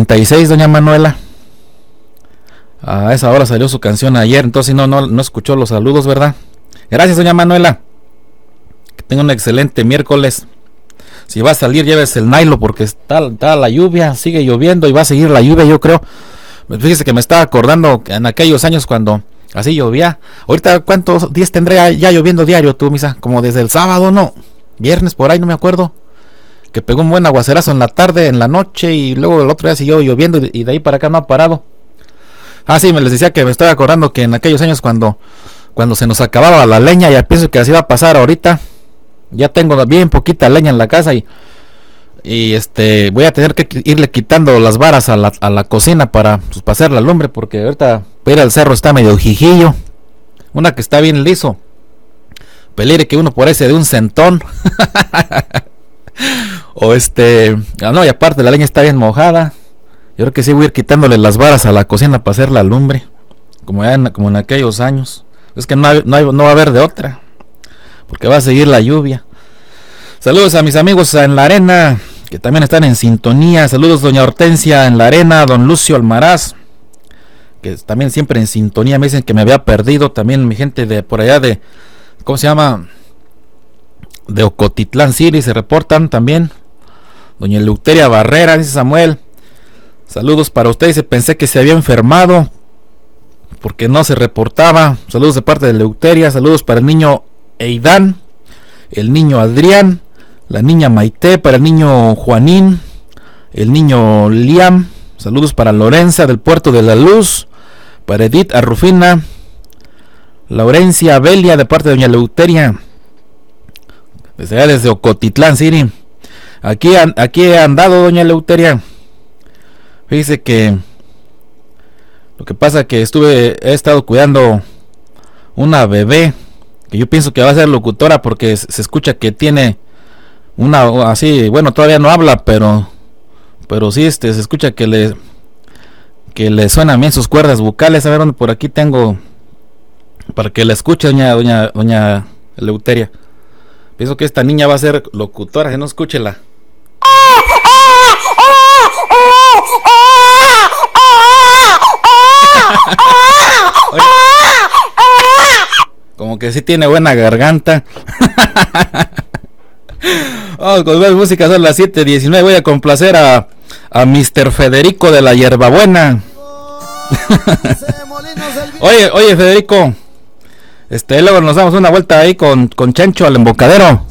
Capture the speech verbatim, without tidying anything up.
cuarenta y seis, doña Manuela. A esa hora salió su canción ayer, entonces no, no, no escuchó los saludos, ¿verdad? Gracias, doña Manuela. Que tenga un excelente miércoles. Si va a salir, llévese el nylon porque está, está la lluvia, sigue lloviendo y va a seguir la lluvia, yo creo. Fíjese que me estaba acordando en aquellos años cuando así llovía. Ahorita, ¿cuántos días tendré ya lloviendo diario tú, misa? Como desde el sábado, ¿no? Viernes por ahí, no me acuerdo. Que pegó un buen aguacerazo en la tarde, en la noche, y luego el otro día siguió lloviendo y de ahí para acá no ha parado. Ah, sí, me les decía que me estaba acordando que en aquellos años cuando, cuando se nos acababa la leña, ya pienso que así va a pasar ahorita. Ya tengo bien poquita leña en la casa y, y este voy a tener que irle quitando las varas a la, a la cocina para, pues, para hacer la lumbre, porque ahorita para ir al cerro está medio jijillo. Una que está bien liso. Peligre que uno por ese de un centón. O este, no, y aparte la leña está bien mojada. Yo creo que sí voy a ir quitándole las varas a la cocina para hacer la lumbre, como ya en, como en aquellos años. Es que no, hay, no, hay, no va a haber de otra, porque va a seguir la lluvia. Saludos a mis amigos en la arena, que también están en sintonía. Saludos doña Hortensia en la arena, don Lucio Almaraz, que también siempre en sintonía. Me dicen que me había perdido. También mi gente de por allá de, ¿cómo se llama? De Ocotitlán City se reportan también. Doña Eleuteria Barrera, dice Samuel. Saludos para ustedes. Pensé que se había enfermado porque no se reportaba. Saludos de parte de Eleuteria. Saludos para el niño Eidan, el niño Adrián, la niña Maite, para el niño Juanín, el niño Liam. Saludos para Lorenza del Puerto de la Luz, para Edith Arrufina, Laurencia Belia de parte de doña Eleuteria, desde allá desde Ocotitlán City. Aquí, aquí he andado, doña Eleuteria. Fíjese que lo que pasa es que estuve, he estado cuidando una bebé que yo pienso que va a ser locutora porque se escucha que tiene una así, bueno, todavía no habla, pero pero sí este se escucha que le que le suenan bien sus cuerdas vocales. A ver dónde por aquí tengo para que la escuche doña doña doña Eleuteria. Pienso que esta niña va a ser locutora, que no escúchela. Como que sí tiene buena garganta. Oh, con más música, son las siete diecinueve. Voy a complacer a, a mister Federico de la Hierbabuena. Oye, oye Federico, este, luego nos damos una vuelta ahí con, con Chencho al embocadero.